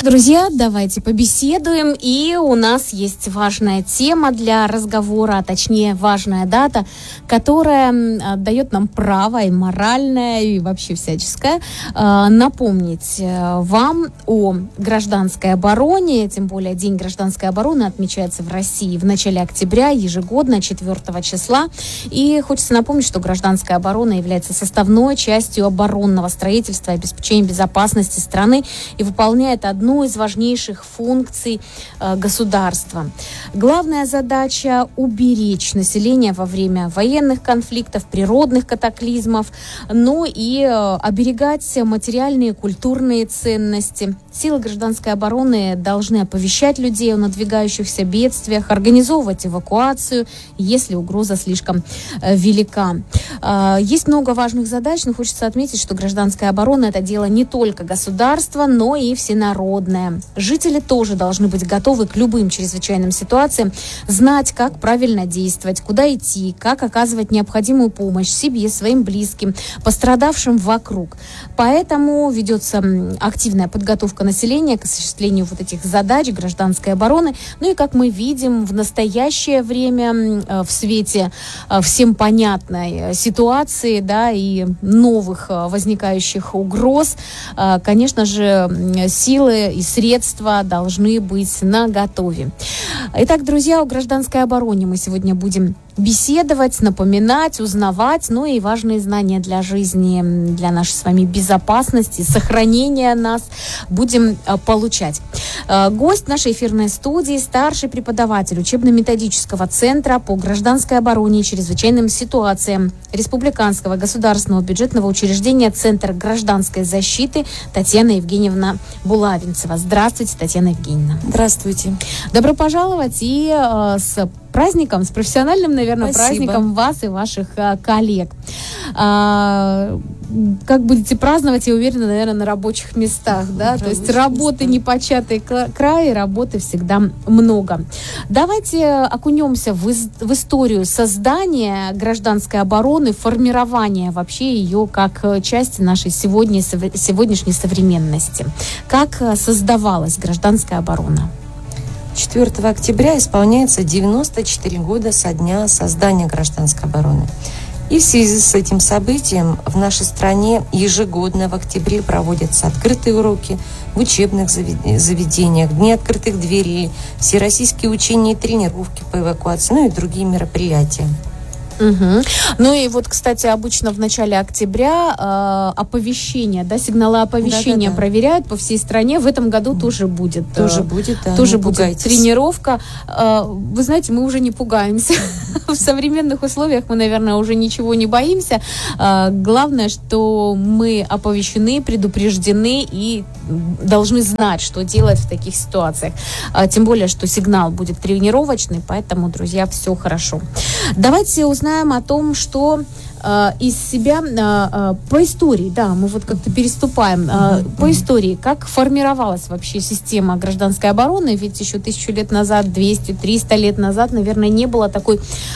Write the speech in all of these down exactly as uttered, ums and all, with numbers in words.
Друзья, давайте побеседуем. И у нас есть важная тема для разговора, а точнее важная дата, которая дает нам право и моральное, и вообще всяческое напомнить вам о гражданской обороне. Тем более День гражданской обороны отмечается в России в начале октября, ежегодно, четвёртого числа. И хочется напомнить, что гражданская оборона является составной частью оборонного строительства и обеспечения безопасности страны и выполняет одну из важнейших функций э, государства. Главная задача – уберечь население во время военных конфликтов, природных катаклизмов, но и э, оберегать материальные и культурные ценности. Силы гражданской обороны должны оповещать людей о надвигающихся бедствиях, организовывать эвакуацию, если угроза слишком э, велика. Э, есть много важных задач, но хочется отметить, что гражданская оборона – это дело не только государства, но и всенародное. Жители тоже должны быть готовы к любым чрезвычайным ситуациям, знать, как правильно действовать, куда идти, как оказывать необходимую помощь себе, своим близким, пострадавшим вокруг. Поэтому ведется активная подготовка населения к осуществлению вот этих задач гражданской обороны. Ну и, как мы видим, в настоящее время в свете всем понятной ситуации, да, и новых возникающих угроз, конечно же, силы и средства должны быть наготове. Итак, друзья, о гражданской обороне мы сегодня будем беседовать, напоминать, узнавать, ну и важные знания для жизни, для нашей с вами безопасности, сохранения нас будем а, получать. А, гость нашей эфирной студии – старший преподаватель учебно-методического центра по гражданской обороне и чрезвычайным ситуациям Республиканского государственного бюджетного учреждения Центр гражданской защиты Татьяна Евгеньевна Булавинцева. Здравствуйте, Татьяна Евгеньевна. Здравствуйте. Добро пожаловать и э, с праздником, с профессиональным, наверное, Спасибо. праздником вас и ваших а, коллег. А, как будете праздновать, я уверена, наверное, на рабочих местах, да? То есть работы непочатый край, работы всегда много. Давайте окунемся в, из, в историю создания гражданской обороны, формирования вообще ее как части нашей сегодня, сегодняшней современности. Как создавалась гражданская оборона? четвёртого октября исполняется девяносто четыре года со дня создания гражданской обороны. И в связи с этим событием в нашей стране ежегодно в октябре проводятся открытые уроки в учебных заведениях, дни открытых дверей, всероссийские учения и тренировки по эвакуации, ну и другие мероприятия. Угу. Ну и вот, кстати, обычно в начале октября э, оповещения, да, сигналы оповещения Да-да-да. проверяют по всей стране. В этом году тоже будет. Тоже будет, да. Тоже будет тренировка. Э, вы знаете, мы уже не пугаемся. В современных условиях мы, наверное, уже ничего не боимся. Э, главное, что мы оповещены, предупреждены и должны знать, что делать в таких ситуациях. Э, тем более, что сигнал будет тренировочный, поэтому, друзья, все хорошо. Давайте узнаем о том, что э, из себя э, э, по истории, да, мы вот как-то переступаем, э, mm-hmm. по истории, как формировалась вообще система гражданской обороны, ведь еще тысячу лет назад, двести, триста лет назад, наверное, не было такой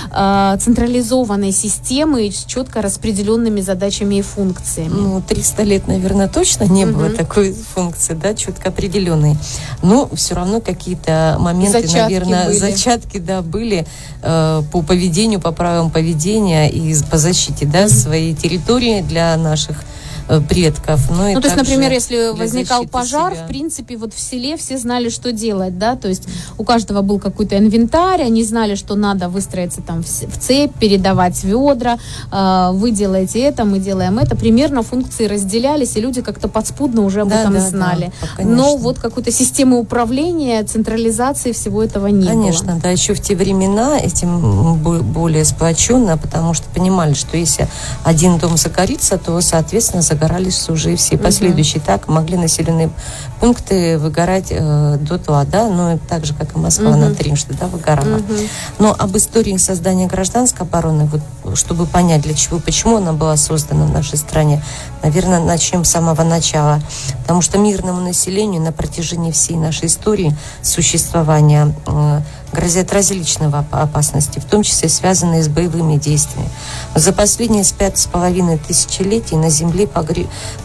э, централизованной системы с четко распределенными задачами и функциями. Ну, триста лет, наверное, точно не mm-hmm. было такой функции, да, четко определенной. Но все равно какие-то моменты, зачатки наверное, были. зачатки, да, были э, по поведению, по правилам поведения и по защите, да, своей территории для наших предков. Ну, ну то есть, например, если возникал пожар, себя. в принципе, вот в селе все знали, что делать, да, то есть у каждого был какой-то инвентарь, они знали, что надо выстроиться там в цепь, передавать ведра, э, вы делаете это, мы делаем это, примерно функции разделялись, и люди как-то подспудно уже об да, этом да, знали. Да, но вот какой-то системы управления, централизации всего этого не конечно, было. Конечно, да, еще в те времена этим более сплоченно, потому что понимали, что если один дом загорится, то, соответственно, загорались уже и все последующие. Uh-huh. Так могли населенные пункты выгорать э, дотла, да, но так же, как и Москва, uh-huh. она трижды, да, выгорала. Uh-huh. Но об истории создания гражданской обороны, вот, чтобы понять, для чего, почему она была создана в нашей стране, наверное, начнем с самого начала. Потому что мирному населению на протяжении всей нашей истории существования э, грозят различные опасности, в том числе связанные с боевыми действиями. За последние пять с половиной тысячелетий на Земле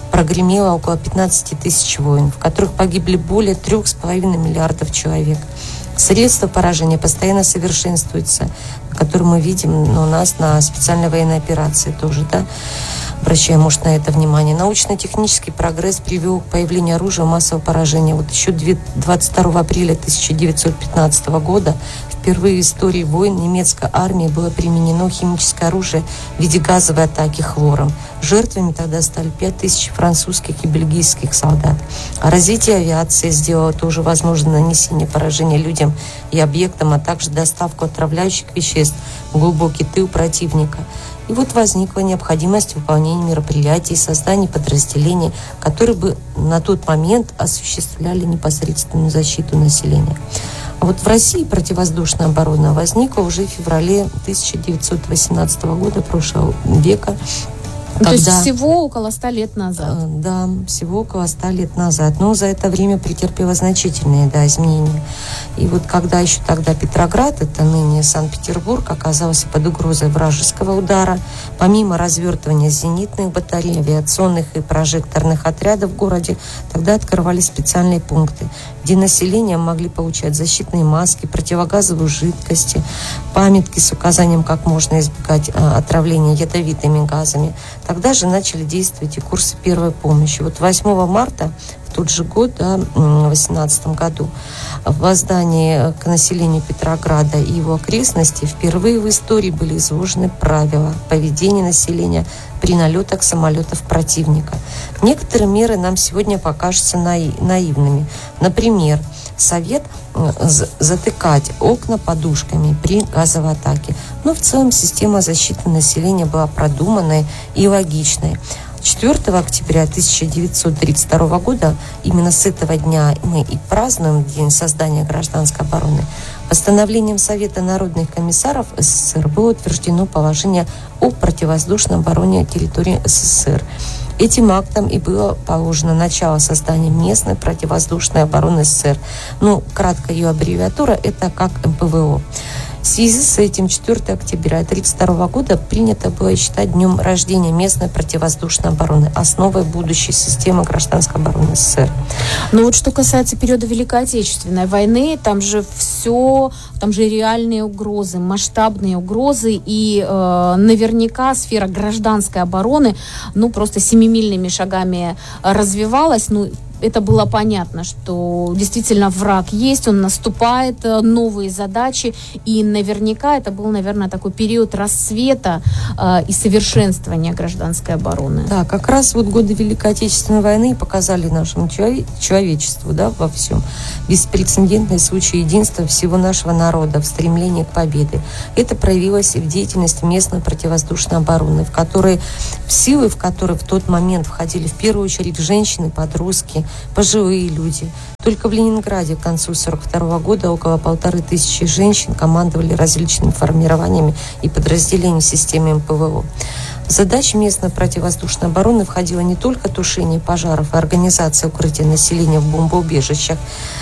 прогремело около пятнадцать тысяч войн, в которых погибли более трех с половиной миллиардов человек. Средства поражения постоянно совершенствуются, которые мы видим у нас на специальной военной операции тоже, да, обращаем, может, на это внимание. Научно-технический прогресс привел к появлению оружия массового поражения. Вот еще двадцать второго апреля тысяча девятьсот пятнадцатого года впервые в истории войн немецкой армии было применено химическое оружие в виде газовой атаки хлором. Жертвами тогда стали пять тысяч французских и бельгийских солдат. А развитие авиации сделало тоже возможно нанесение поражения людям и объектам, а также доставку отравляющих веществ в глубокий тыл противника. И вот возникла необходимость выполнения мероприятий и создания подразделений, которые бы на тот момент осуществляли непосредственную защиту населения. А вот в России противовоздушная оборона возникла уже в феврале тысяча девятьсот восемнадцатого года прошлого века. Когда, то есть всего около ста лет назад. Да, всего около ста лет назад. Но за это время претерпела значительные, да, изменения. И вот когда еще тогда Петроград, это ныне Санкт-Петербург, оказался под угрозой вражеского удара, помимо развертывания зенитных батарей, авиационных и прожекторных отрядов в городе, тогда открывались специальные пункты, где население могли получать защитные маски, противогазовые жидкости, памятки с указанием, как можно избегать а, отравления ядовитыми газами. Тогда же начали действовать и курсы первой помощи. Вот восьмого марта в тот же год, да, в две тысячи восемнадцатом году, в воздании к населению Петрограда и его окрестностей впервые в истории были изложены правила поведения населения при налетах самолетов противника. Некоторые меры нам сегодня покажутся наивными. Например, совет затыкать окна подушками при газовой атаке. Но в целом система защиты населения была продуманной и логичной. четвёртого октября тысяча девятьсот тридцать второго года, именно с этого дня мы и празднуем День создания гражданской обороны, постановлением Совета народных комиссаров СССР было утверждено положение о противовоздушной обороне территории СССР. Этим актом и было положено начало создания местной противовоздушной обороны СССР. Ну, краткая ее аббревиатура – это как эм пэ вэ о. В связи с этим четвёртого октября тысяча девятьсот тридцать второго года принято было считать днем рождения местной противовоздушной обороны, основой будущей системы гражданской обороны СССР. Но вот что касается периода Великой Отечественной войны, там же все, там же реальные угрозы, масштабные угрозы, и э, наверняка сфера гражданской обороны, ну, просто семимильными шагами развивалась, ну, это было понятно, что действительно враг есть, он наступает, новые задачи, и наверняка это был, наверное, такой период расцвета э, и совершенствования гражданской обороны. Да, как раз вот годы Великой Отечественной войны показали нашему челове- человечеству, да, во всем беспрецедентный случай единства всего нашего народа в стремлении к победе. Это проявилось и в деятельности местной противовоздушной обороны, в которой, в силы в которой в тот момент входили в первую очередь женщины, подростки, пожилые люди. Только в Ленинграде к концу сорок второго года около полторы тысячи женщин командовали различными формированиями и подразделениями системы эм пэ вэ о. В задачи местной противовоздушной обороны входило не только тушение пожаров и организация укрытия населения в бомбоубежищах,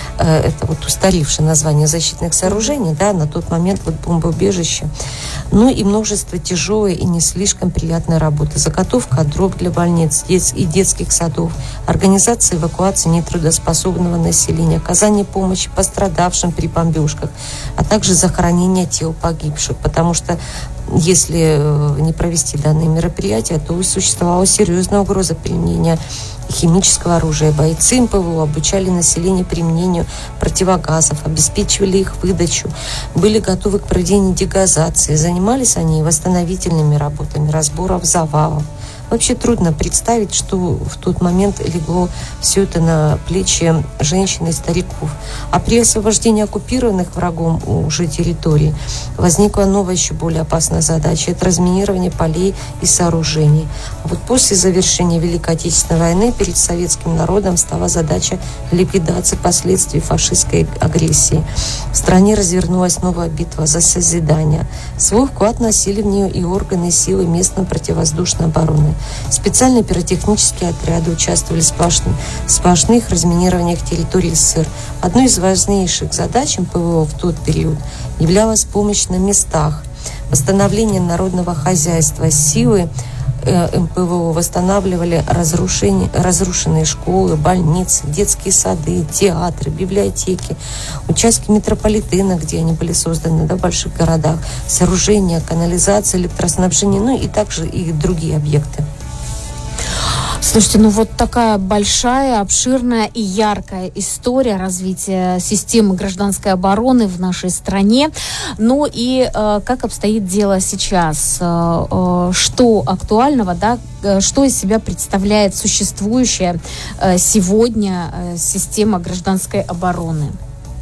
это вот устаревшее название защитных сооружений, да, на тот момент вот бомбоубежище, но и множество тяжелой и не слишком приятной работы. Заготовка дров для больниц и детских садов, организация эвакуации нетрудоспособного населения, оказание помощи пострадавшим при бомбежках, а также захоронение тел погибших, потому что если не провести данные мероприятия, то существовала серьезная угроза применения химического оружия. Бойцы эм пэ вэ о обучали население применению противогазов, обеспечивали их выдачу, были готовы к проведению дегазации. Занимались они восстановительными работами, разбором завалов. Вообще трудно представить, что в тот момент легло все это на плечи женщин и стариков. А при освобождении оккупированных врагом уже территорий возникла новая, еще более опасная задача – это разминирование полей и сооружений. А вот после завершения Великой Отечественной войны перед советским народом стала задача ликвидации последствий фашистской агрессии. В стране развернулась новая битва за созидание. Свой вклад вносили в нее и органы силы местной противовоздушной обороны. Специальные пиротехнические отряды участвовали в сплошных, сплошных разминированиях территории СССР. Одной из важнейших задач эм пэ вэ о в тот период являлась помощь на местах, восстановление народного хозяйства, силы эм пэ вэ о восстанавливали разрушенные школы, больницы, детские сады, театры, библиотеки, участки метрополитена, где они были созданы, да, в больших городах, сооружения, канализация, электроснабжение, ну и также и другие объекты. Слушайте, ну вот такая большая, обширная и яркая история развития системы гражданской обороны в нашей стране. Ну и э, как обстоит дело сейчас? Э, э, что актуального, да, что из себя представляет существующая э, сегодня э, система гражданской обороны?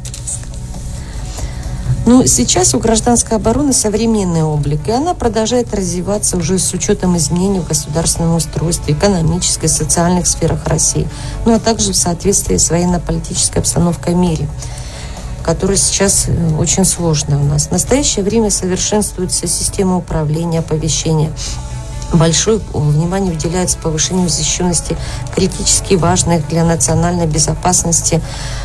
Ну, сейчас у гражданской обороны современный облик, и она продолжает развиваться уже с учетом изменений в государственном устройстве, экономической, социальных сферах России, ну, а также в соответствии с военно-политической обстановкой в мире, которая сейчас очень сложная у нас. В настоящее время совершенствуется система управления, оповещения. Большое внимание уделяется повышению защищенности критически важных для национальной безопасности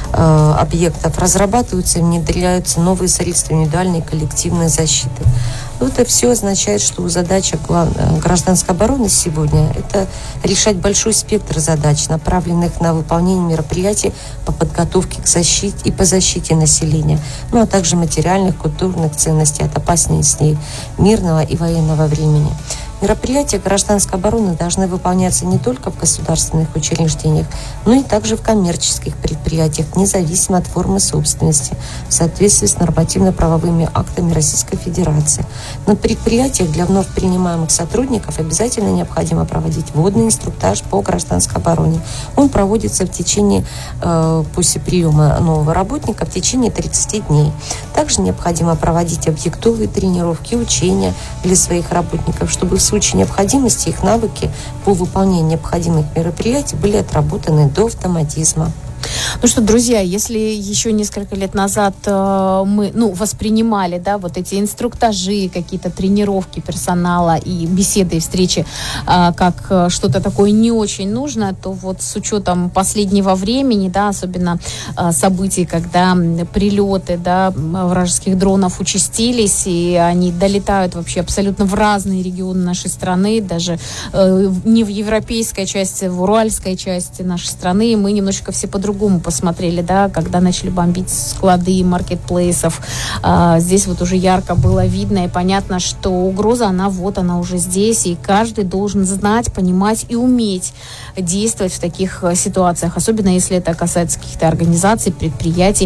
э, объектов. Разрабатываются и внедряются новые средства индивидуальной и коллективной защиты. Это все означает, что задача гражданской обороны сегодня – это решать большой спектр задач, направленных на выполнение мероприятий по подготовке к защите и по защите населения, ну а также материальных, культурных ценностей от опасностей мирного и военного времени. Мероприятия гражданской обороны должны выполняться не только в государственных учреждениях, но и также в коммерческих предприятиях, независимо от формы собственности, в соответствии с нормативно-правовыми актами Российской Федерации. На предприятиях для вновь принимаемых сотрудников обязательно необходимо проводить вводный инструктаж по гражданской обороне. Он проводится в течение, э, после приема нового работника, в течение тридцати дней. Также необходимо проводить объектовые тренировки, учения для своих работников, чтобы в В случае необходимости их навыки по выполнению необходимых мероприятий были отработаны до автоматизма. Ну что, друзья, если еще несколько лет назад э, мы, ну, воспринимали, да, вот эти инструктажи, какие-то тренировки персонала и беседы и встречи э, как э, что-то такое не очень нужное, то вот с учетом последнего времени, да, особенно э, событий, когда прилеты, да, вражеских дронов участились, и они долетают вообще абсолютно в разные регионы нашей страны, даже э, не в европейской части, в уральской части нашей страны, мы немножечко все по-другому посмотрели, да, когда начали бомбить склады маркетплейсов. А, здесь вот уже ярко было видно и понятно, что угроза, она вот, она уже здесь, и каждый должен знать, понимать и уметь действовать в таких ситуациях, особенно если это касается каких-то организаций, предприятий,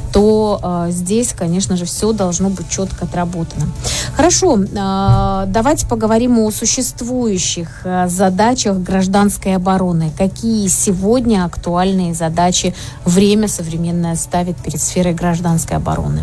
то а, здесь, конечно же, все должно быть четко отработано. Хорошо, а, давайте поговорим о существующих а, задачах гражданской обороны. Какие сегодня актуальные задачи время современное ставит перед сферой гражданской обороны?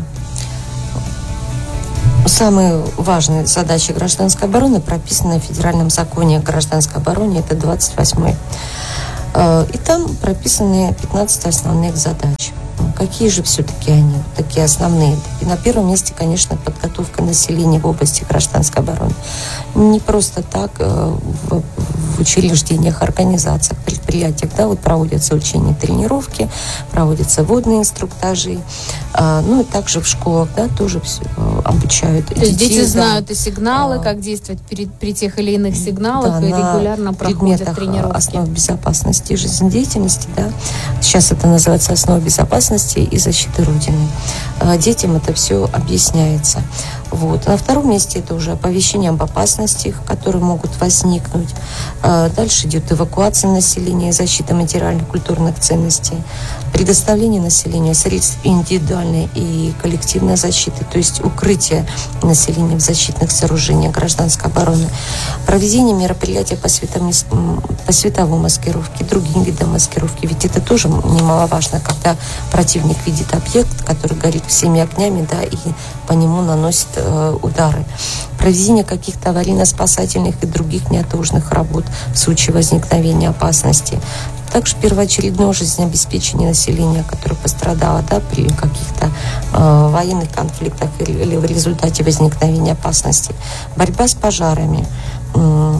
Самые важные задачи гражданской обороны прописаны в Федеральном законе о гражданской обороне, это двадцать восьмой. И там прописаны пятнадцать основных задач. Какие же все-таки они, такие основные? И на первом месте, конечно, подготовка населения в области гражданской обороны. Не просто так в, в учреждениях, организациях, предприятиях, да, вот проводятся учения, тренировки, проводятся водные инструктажи, а, ну и также в школах, да, тоже все обучают То детей. есть дети да, знают и сигналы, а, как действовать при, при тех или иных сигналах, да, и регулярно проходят тренировки. Основ безопасности и жизнедеятельности, да. Сейчас это называется основа безопасности и защиты Родины. Детям это все объясняется. Вот. На втором месте это уже оповещение об опасностях, которые могут возникнуть. Дальше идет эвакуация населения и защита материальных культурных ценностей, предоставление населению средств индивидуальной и коллективной защиты, то есть укрытие населения в защитных сооружениях гражданской обороны, проведение мероприятий по, светом, по световой маскировке, другим видам маскировки, ведь это тоже немаловажно, когда противник видит объект, который горит всеми огнями, да, и по нему наносит э, удары. Проведение каких-то аварийно-спасательных и других неотложных работ в случае возникновения опасности. Также первоочередное жизнеобеспечение населения, которое пострадало, да, при каких-то э, военных конфликтах или, или в результате возникновения опасности. Борьба с пожарами. Э,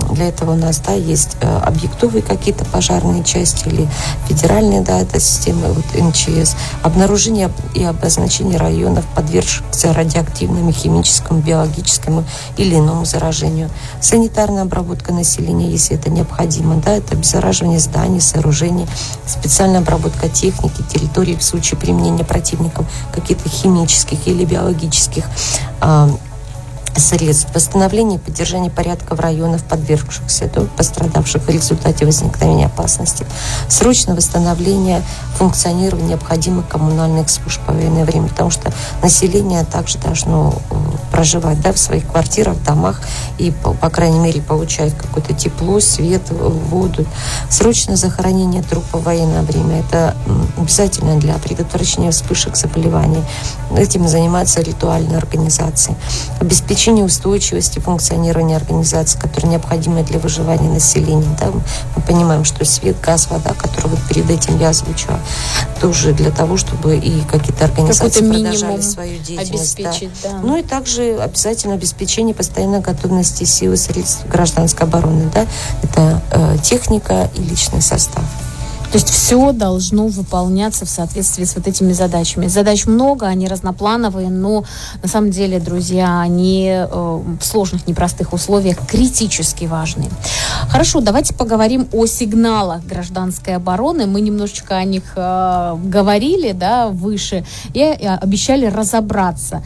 Для этого у нас, да, есть объектовые какие-то пожарные части или федеральные, да, это системы вот, эн че эс. Обнаружение и обозначение районов, подвергшихся радиоактивному, химическому, биологическому или иному заражению. Санитарная обработка населения, если это необходимо, да, это обеззараживание зданий, сооружений, специальная обработка техники, территории в случае применения противником каких-то химических или биологических э, средств, восстановление и поддержание порядка в районах, подвергшихся, да, пострадавших в результате возникновения опасности, срочное восстановление функционирования необходимых коммунальных служб в военное время, потому что население также должно проживать, да, в своих квартирах, домах и, по, по крайней мере, получать какое-то тепло, свет, воду. Срочное захоронение трупа в военное время – это обязательно для предотвращения вспышек заболеваний. Этим занимаются ритуальные организации. Обеспечение устойчивости функционирования организаций, которые необходимы для выживания населения. Да? Мы понимаем, что свет, газ, вода, которые вот перед этим я озвучила, тоже для того, чтобы и какие-то организации продолжали свою деятельность. Да. Да. Ну и также обязательно обеспечение постоянной готовности сил и средств гражданской обороны. Да? Это э, техника и личный состав. То есть все должно выполняться в соответствии с вот этими задачами. Задач много, они разноплановые, но на самом деле, друзья, они э, в сложных, непростых условиях критически важны. Хорошо, давайте поговорим о сигналах гражданской обороны. Мы немножечко о них э, говорили, да, выше, и обещали разобраться,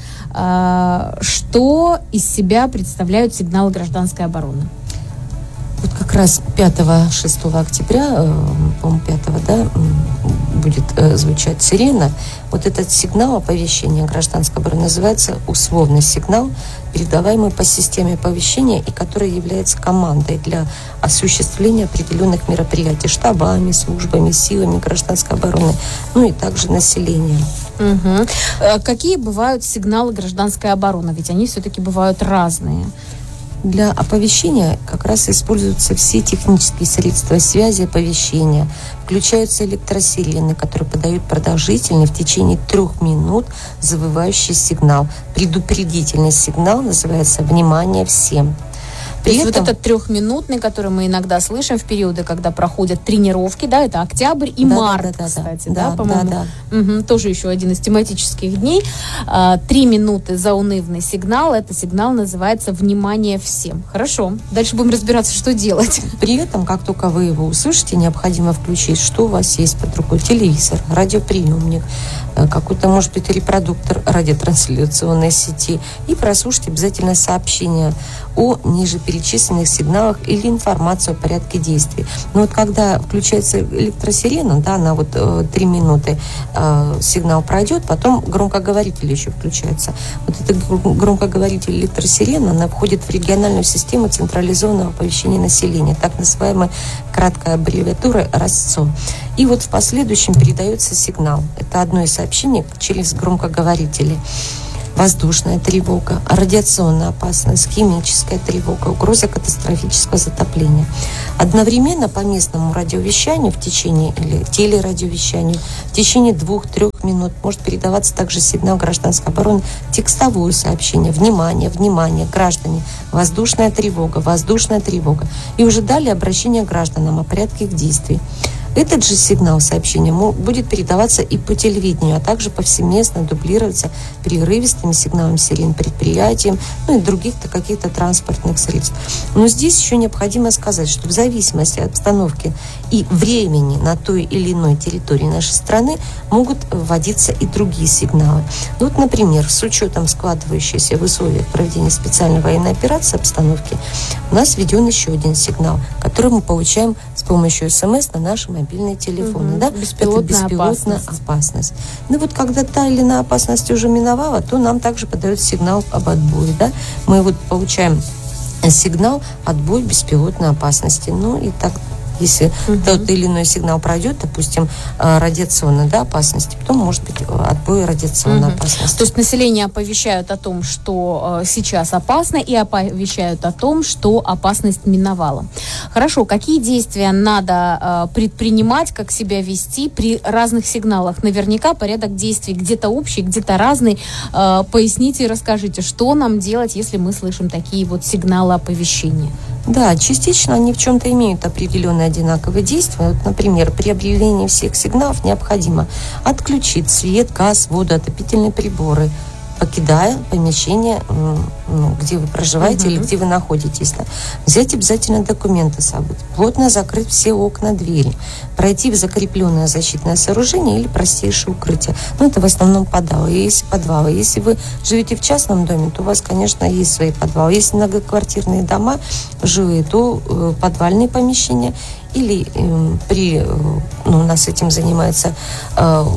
э, что из себя представляют сигналы гражданской обороны. Вот как раз пятого-шестого октября, по-моему, пятого, да, будет э, звучать сирена. Вот этот сигнал оповещения гражданской обороны называется условный сигнал, передаваемый по системе оповещения и который является командой для осуществления определенных мероприятий штабами, службами, силами гражданской обороны, ну и также населением. Угу. Какие бывают сигналы гражданской обороны? Ведь они все-таки бывают разные. Для оповещения как раз используются все технические средства связи оповещения. Включаются электросирены, которые подают продолжительный в течение трех минут завывающий сигнал. Предупредительный сигнал называется «Внимание всем». То есть этом... вот этот трехминутный, который мы иногда слышим в периоды, когда проходят тренировки, да, это октябрь и да, март, да, да, кстати, да, да, по-моему. Да, да. Угу, тоже еще один из тематических дней. А, три минуты заунывный сигнал, это сигнал называется «Внимание всем». Хорошо, дальше будем разбираться, что делать. При этом, как только вы его услышите, необходимо включить, что у вас есть под рукой: телевизор, радиоприемник, какой-то, может быть, репродуктор радиотрансляционной сети, и прослушать обязательно сообщение о ниже перечисленных сигналах или информацию о порядке действий. Но вот когда включается электросирена, да, на вот э, три минуты э, сигнал пройдет, потом громкоговоритель еще включается. Вот эта громкоговоритель электросирена, она входит в региональную систему централизованного оповещения населения, так называемая краткая аббревиатура РАСЦО. И вот в последующем передается сигнал. Это одно из сообщений через громкоговорители. Воздушная тревога, радиационная опасность, химическая тревога, угроза катастрофического затопления. Одновременно по местному радиовещанию в течение, или телерадиовещанию в течение двух-трех минут может передаваться также сигнал гражданской обороны, текстовое сообщение: «Внимание, внимание, граждане, воздушная тревога, воздушная тревога». И уже далее обращение к гражданам о порядке их действий. Этот же сигнал сообщения будет передаваться и по телевидению, а также повсеместно дублироваться прерывистыми сигналами сирен предприятиям, ну и других-то каких-то транспортных средств. Но здесь еще необходимо сказать, что в зависимости от обстановки и времени на той или иной территории нашей страны могут вводиться и другие сигналы. Ну, вот, например, с учетом складывающейся в условиях проведения специальной военной операции обстановки, у нас введен еще один сигнал, который мы получаем с помощью СМС на наши мобильные телефоны. Угу. Да? Беспилотная, Это беспилотная опасность. опасность. Ну вот когда та или иная опасность уже миновала, то нам также подают сигнал об отбое. Да? Мы вот получаем сигнал «Отбой беспилотной опасности». Ну и так, если угу. тот или иной сигнал пройдет, допустим, радиационной, да, опасности, потом может быть отбой радиационной угу. опасности. То есть население оповещают о том, что э, сейчас опасно, и оповещают о том, что опасность миновала. Хорошо, какие действия надо э, предпринимать, как себя вести при разных сигналах? Наверняка порядок действий где-то общий, где-то разный. Э, поясните и расскажите, что нам делать, если мы слышим такие вот сигналы оповещения? Да, частично они в чем-то имеют определенные одинаковые действия. Вот, например, при объявлении всех сигналов необходимо отключить свет, газ, воду, отопительные приборы, покидая помещение, ну, где вы проживаете, uh-huh. или где вы находитесь. Да. Взять обязательно документы с собой, плотно закрыть все окна, двери, пройти в закрепленное защитное сооружение или простейшее укрытие. Ну, это в основном подвалы. Если подвалы. Если вы живете в частном доме, то у вас, конечно, есть свои подвалы. Если многоквартирные дома жилые, то э, подвальные помещения или э, при... Э, ну, у нас этим занимается... Э,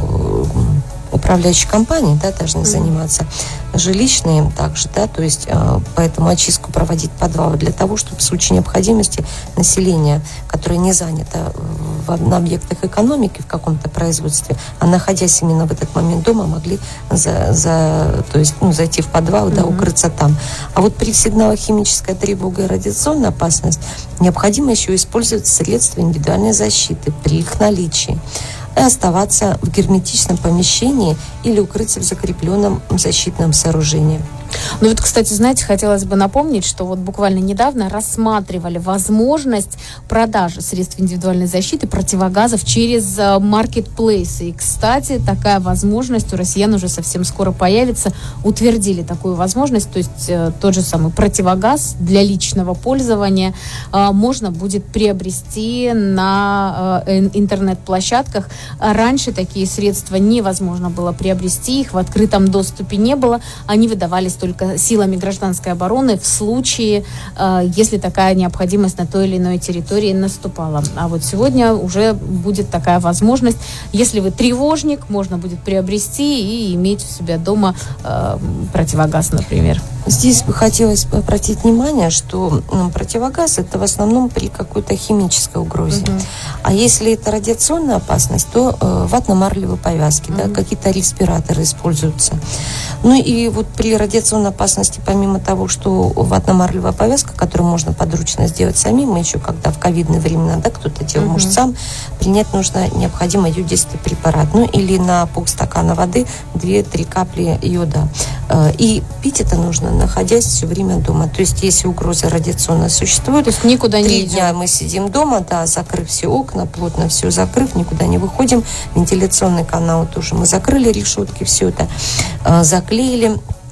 управляющие компании, да, должны mm-hmm. заниматься, жилищные также, да, то есть э, поэтому очистку проводить подвалы для того, чтобы в случае необходимости население, которое не занято в, на объектах экономики в каком-то производстве, а находясь именно в этот момент дома, могли за, за, то есть, ну, зайти в подвал, mm-hmm. да, укрыться там. А вот при сигналах химическая тревога и радиационная опасность необходимо еще использовать средства индивидуальной защиты при их наличии и оставаться в герметичном помещении или укрыться в закрепленном защитном сооружении. Ну вот, кстати, знаете, хотелось бы напомнить, что вот буквально недавно рассматривали возможность продажи средств индивидуальной защиты, противогазов через маркетплейсы. И, кстати, такая возможность у россиян уже совсем скоро появится. Утвердили такую возможность, то есть э, тот же самый противогаз для личного пользования э, можно будет приобрести на э, интернет-площадках. Раньше такие средства невозможно было приобрести, их в открытом доступе не было. Они выдавались только силами гражданской обороны в случае, э, если такая необходимость на той или иной территории наступала. А вот сегодня уже будет такая возможность. Если вы тревожник, можно будет приобрести и иметь у себя дома э, противогаз, например. Здесь бы хотелось обратить внимание, что ну, противогаз это в основном при какой-то химической угрозе. Uh-huh. А если это радиационная опасность, то э, ватно-марлевые повязки, uh-huh. да, какие-то респираторы используются. Ну и вот при радиационной опасности, помимо того, что ватно-марлевая повязка, которую можно подручно сделать самим, мы еще когда в ковидные времена, да, кто-то делал, uh-huh. может сам, принять нужно необходимо йодистый препарат. Ну или на полстакана воды две-три капли йода. Э, и пить это нужно, находясь все время дома. То есть, если угроза радиационная существует, то есть никуда не идем. Три дня мы сидим дома, да, закрыв все окна, плотно все закрыв, никуда не выходим. Вентиляционный канал тоже мы закрыли, решетки, все это э, заклеили.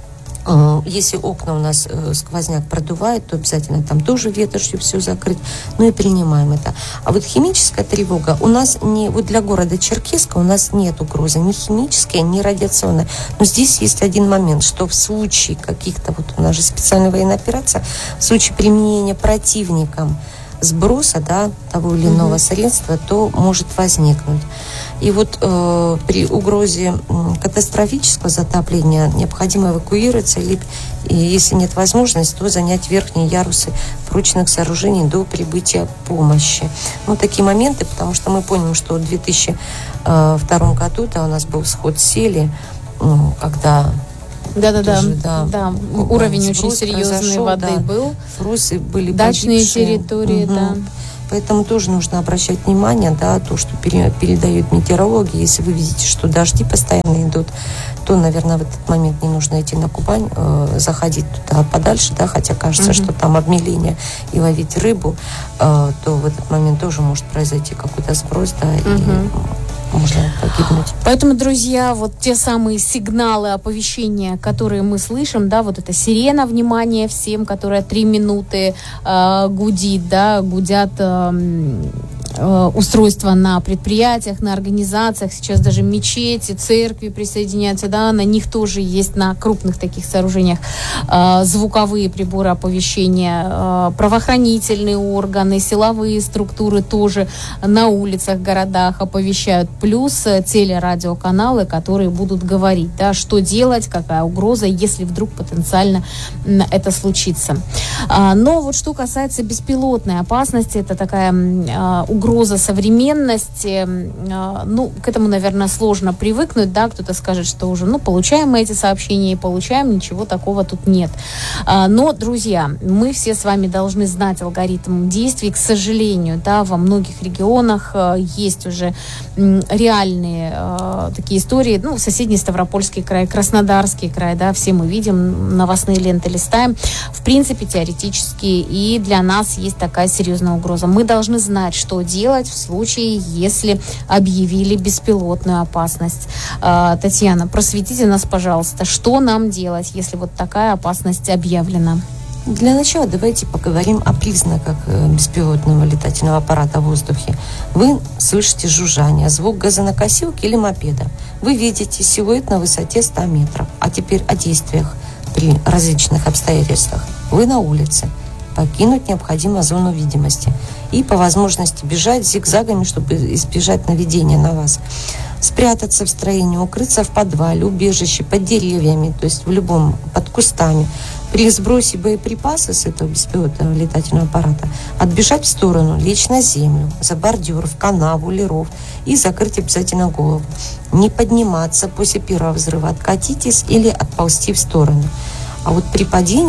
Если окна у нас э, сквозняк продувает, то обязательно там тоже ветер, чтобы все закрыть. Ну и принимаем это. А вот химическая тревога у нас не... Вот для города Черкесска у нас нет угрозы ни химической, ни радиационной. Но здесь есть один момент, что в случае каких-то... Вот у нас же специальная военная операция. В случае применения противником сброса, да, того или иного mm-hmm. средства, то может возникнуть. И вот э, при угрозе катастрофического затопления необходимо эвакуироваться или, и если нет возможности, то занять верхние ярусы прочных сооружений до прибытия помощи. Ну, такие моменты, потому что мы помним, что в две тысячи втором году, да, у нас был сход сели, ну, когда... Да-да-да, тоже, да, да. Уровень очень серьезной воды да. был. Фрусы были дачные погибшие. территории, угу. да. Поэтому тоже нужно обращать внимание, да, то, что пере, передают метеорологи. Если вы видите, что дожди постоянно идут, то, наверное, в этот момент не нужно идти на Кубань, э, заходить туда подальше, да, хотя кажется, угу. что там обмеление и ловить рыбу, э, то в этот момент тоже может произойти какой-то сброс, да, угу. и можно погибнуть. Поэтому, друзья, вот те самые сигналы оповещения, которые мы слышим, да, вот эта сирена, внимание всем, которая три минуты э, гудит, да, гудят э, э, устройства на предприятиях, на организациях, сейчас даже мечети, церкви присоединяются, да, на них тоже есть на крупных таких сооружениях э, звуковые приборы оповещения, э, правоохранительные органы, силовые структуры тоже на улицах, городах оповещают. Плюс телерадиоканалы, которые будут говорить, да, что делать, какая угроза, если вдруг потенциально это случится. А, но вот что касается беспилотной опасности, это такая а, угроза современности. Ну, к этому, наверное, сложно привыкнуть, да, кто-то скажет, что уже, ну, получаем мы эти сообщения и получаем, ничего такого тут нет. Но, друзья, мы все с вами должны знать алгоритм действий. К сожалению, да, во многих регионах есть уже реальные такие истории, ну, соседний Ставропольский край, Краснодарский край, да, все мы видим, новостные ленты листаем. В принципе, теоретически и для нас есть такая серьезная угроза. Мы должны знать, что делать в случае, если объявили беспилотную опасность. Татьяна, просветите нас, пожалуйста, что нам делать, если вот такая опасность объявлена? Для начала давайте поговорим о признаках беспилотного летательного аппарата в воздухе. Вы слышите жужжание, звук газонокосилки или мопеда. Вы видите силуэт на высоте ста метров. А теперь о действиях при различных обстоятельствах. Вы на улице. Покинуть необходимо зону видимости. И по возможности бежать зигзагами, чтобы избежать наведения на вас. Спрятаться в строении, укрыться в подвале, убежище, под деревьями, то есть в любом, под кустами. При сбросе боеприпасов с этого беспилотного летательного аппарата отбежать в сторону, лечь на землю, за бордюр, в канаву или ров и закрыть обязательно голову. Не подниматься после первого взрыва, откатитесь или отползти в сторону. А вот при падении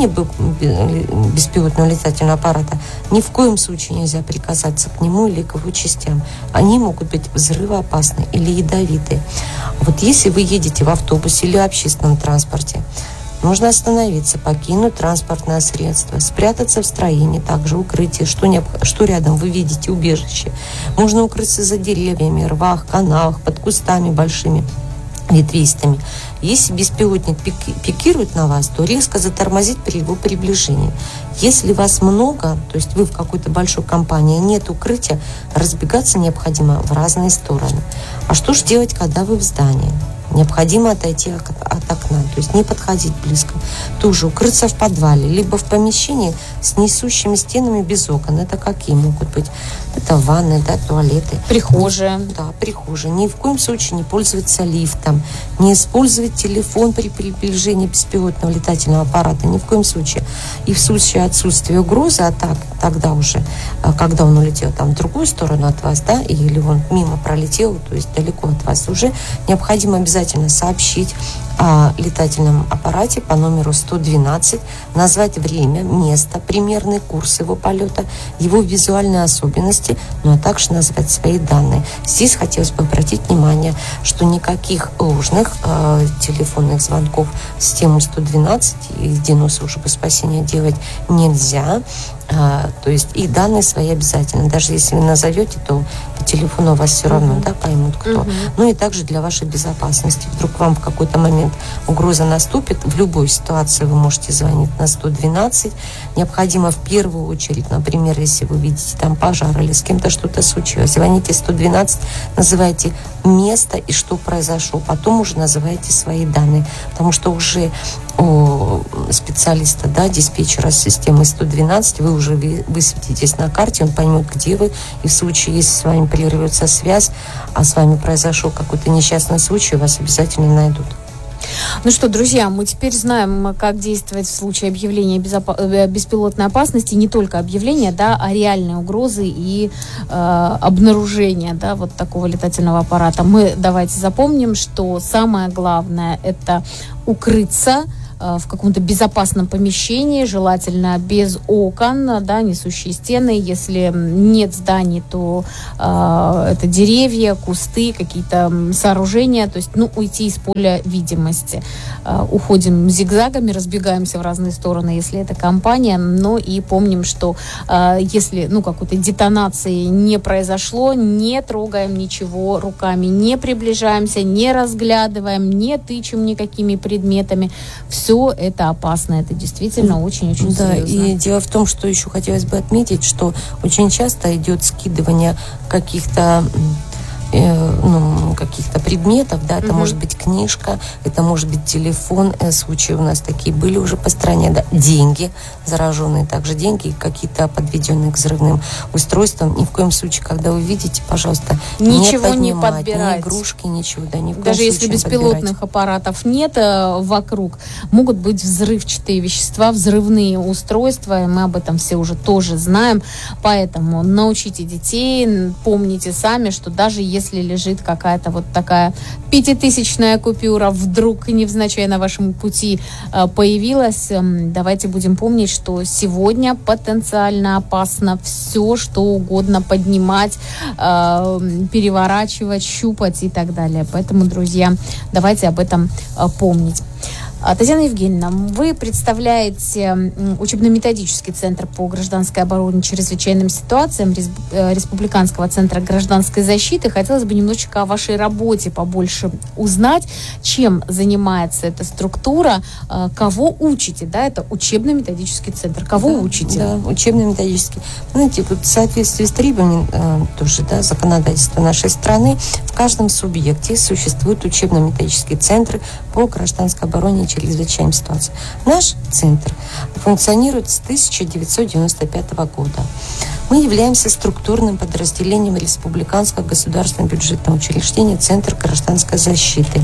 беспилотного летательного аппарата ни в коем случае нельзя прикасаться к нему или к его частям. Они могут быть взрывоопасны или ядовитые. Вот если вы едете в автобусе или в общественном транспорте, нужно остановиться, покинуть транспортное средство, спрятаться в строении, также укрытие, что, не, что рядом вы видите, убежище. Можно укрыться за деревьями, рвах, канавах, под кустами большими, ветвистыми. Если беспилотник пикирует на вас, то резко затормозить при его приближении. Если вас много, то есть вы в какой-то большой компании, нет укрытия, разбегаться необходимо в разные стороны. А что же делать, когда вы в здании? Необходимо отойти от, от окна, то есть не подходить близко. Тоже укрыться в подвале, либо в помещении с несущими стенами без окон. Это какие могут быть? Это ванны, да, туалеты. Прихожая. Да, прихожая. Ни в коем случае не пользоваться лифтом, не использовать телефон при приближении беспилотного летательного аппарата. Ни в коем случае. И в случае отсутствия угрозы, а так, тогда уже, когда он улетел там в другую сторону от вас, да, или он мимо пролетел, то есть далеко от вас, уже необходимо обязательно сообщить о летательном аппарате по номеру сто двенадцать, назвать время, место, примерный курс его полета, его визуальные особенности, ну а также назвать свои данные. Здесь хотелось бы обратить внимание, что никаких ложных э, телефонных звонков в систему сто двенадцать и единую службу спасения делать нельзя. А, то есть и данные свои обязательно. Даже если вы назовете, то по телефону вас все равно uh-huh. да, поймут, кто. Uh-huh. Ну и также для вашей безопасности. Вдруг вам в какой-то момент угроза наступит, в любой ситуации вы можете звонить на сто двенадцать. Необходимо в первую очередь, например, если вы видите там пожар или с кем-то что-то случилось, звоните сто двенадцать, называйте место и что произошло. Потом уже называйте свои данные. Потому что уже у специалиста, да, диспетчера системы сто двенадцать, вы уже высветитесь на карте, он поймет, где вы, и в случае, если с вами прервется связь, а с вами произошел какой-то несчастный случай, вас обязательно найдут. Ну что, друзья, мы теперь знаем, как действовать в случае объявления безопа- беспилотной опасности, не только объявления, да, а реальные угрозы и э, обнаружения, да, вот такого летательного аппарата. Мы давайте запомним, что самое главное – это укрыться в каком-то безопасном помещении, желательно без окон, да, несущие стены. Если нет зданий, то э, это деревья, кусты, какие-то сооружения, то есть, ну, уйти из поля видимости. Э, уходим зигзагами, разбегаемся в разные стороны, если это компания, но и помним, что э, если, ну, какой-то детонации не произошло, не трогаем ничего руками, не приближаемся, не разглядываем, не тычем никакими предметами. Все это опасно, это действительно очень-очень да, серьезно. И дело в том, что еще хотелось бы отметить, что очень часто идет скидывание каких-то э, ну, каких-то предметов, да, это Мгм. может быть книжка, это может быть телефон, э, случаи у нас такие были уже по стране, да, деньги, зараженные также деньги, какие-то подведенные к взрывным устройствам. Ни в коем случае, когда вы видите, пожалуйста, Ничего не не поднимать, подбирать. ни игрушки, ничего, да, ни в коем Даже если случае не беспилотных подбирать. аппаратов нет э, вокруг, могут быть взрывчатые вещества, взрывные устройства, и мы об этом все уже тоже знаем. Поэтому научите детей, н- помните сами, что даже если лежит какая-то вот такая пятитысячная купюра вдруг невзначай на вашем пути э, появилась, эм, давайте будем помнить, что сегодня потенциально опасно все, что угодно поднимать, э, переворачивать, щупать и так далее. Поэтому, друзья, давайте об этом э, помнить. А, Татьяна Евгеньевна, вы представляете м, учебно-методический центр по гражданской обороне и чрезвычайным ситуациям Рес- э, Республиканского центра гражданской защиты. Хотелось бы немножечко о вашей работе побольше узнать, чем занимается эта структура, э, кого учите, да, это учебно-методический центр, кого Да, учите? Да, учебно-методический. Знаете, вот в соответствии с требованиями э, тоже, да, законодательства нашей страны, в каждом субъекте существуют учебно-методические центры по гражданской обороне и чрезвычайным ситуациям. Наш центр функционирует с тысяча девятьсот девяносто пятого года. Мы являемся структурным подразделением Республиканского государственного бюджетного учреждения Центр гражданской защиты.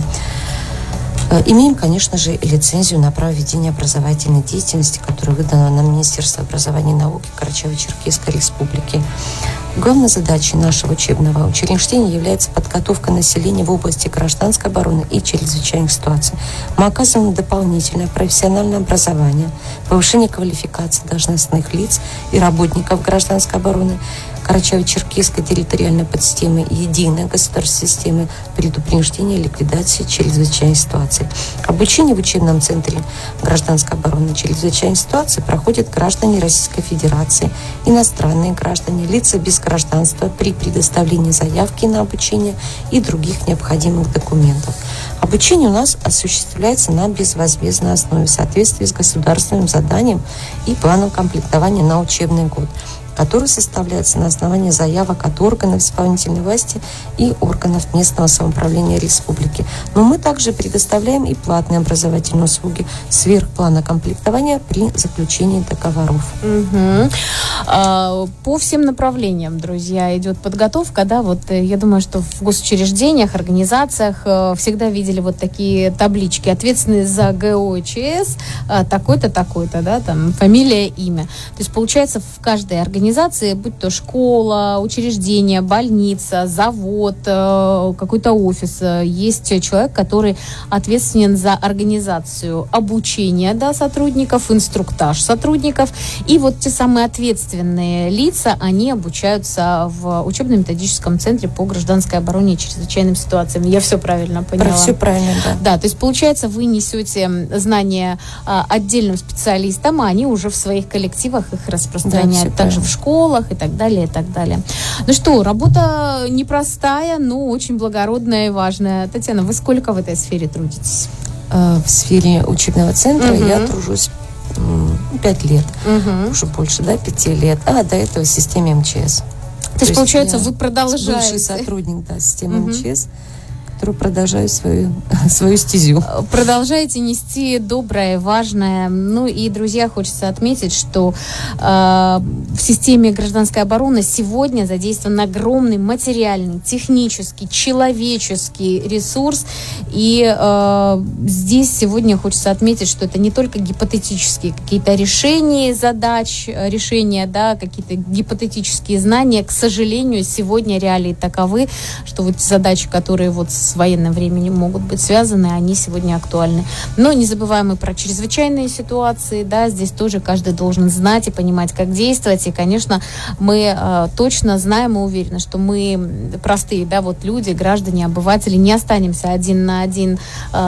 Имеем, конечно же, лицензию на право ведения образовательной деятельности, которая выдана нам Министерством образования и науки Карачаево-Черкесской Республики. Главной задачей нашего учебного учреждения является подготовка населения в области гражданской обороны и чрезвычайных ситуаций. Мы оказываем дополнительное профессиональное образование, повышение квалификации должностных лиц и работников гражданской обороны, Карачаево-Черкесской территориальной подсистемы и единой государственной системы предупреждения и ликвидации чрезвычайных ситуаций. Обучение в учебном центре гражданской обороны и чрезвычайных ситуаций проходят граждане Российской Федерации, иностранные граждане, лица без гражданства при предоставлении заявки на обучение и других необходимых документов. Обучение у нас осуществляется на безвозмездной основе в соответствии с государственным заданием и планом комплектования на учебный год, который составляется на основании заявок от органов исполнительной власти и органов местного самоуправления республики. Но мы также предоставляем и платные образовательные услуги сверх плана комплектования при заключении договоров. Мгм. А, По всем направлениям, друзья, идет подготовка, да, вот э, я думаю, что в госучреждениях, организациях э, всегда видели вот такие таблички: ответственный за ГОЧС э, такой-то, такой-то, да, там фамилия, имя. То есть получается в каждой организации, будь то школа, учреждение, больница, завод, э, какой-то офис, э, есть человек, который ответственен за организацию обучения, да, сотрудников, инструктаж сотрудников. И вот те самые ответственные лица, они обучаются в учебно-методическом центре по гражданской обороне и чрезвычайным ситуациям. Я все правильно поняла? Про все правильно, да. Да, то есть получается, вы несете знания а, отдельным специалистам, а они уже в своих коллективах их распространяют, Да, также правильно. в школах и так далее, и так далее. Ну что, работа непростая, но очень благородная и важная. Татьяна, вы сколько в этой сфере трудитесь? Э, В сфере учебного центра Мгм. я тружусь м, пять лет, Мгм. уже больше, да, пяти лет, а до этого в системе МЧС. То есть, получается, я вы продолжаете... бывший сотрудник, да, системы Мгм. МЧС, который продолжаю свою, свою стезю. Продолжаете нести доброе, важное. Ну и, друзья, хочется отметить, что э, в системе гражданской обороны сегодня задействован огромный материальный, технический, человеческий ресурс. И э, здесь сегодня хочется отметить, что это не только гипотетические какие-то решения задач, решения, да, какие-то гипотетические знания. К сожалению, сегодня реалии таковы, что вот задачи, которые вот с военным временем могут быть связаны, они сегодня актуальны. Но не забываем и про чрезвычайные ситуации, да, здесь тоже каждый должен знать и понимать, как действовать, и, конечно, мы э, точно знаем и уверены, что мы простые, да, вот люди, граждане, обыватели, не останемся один на один э,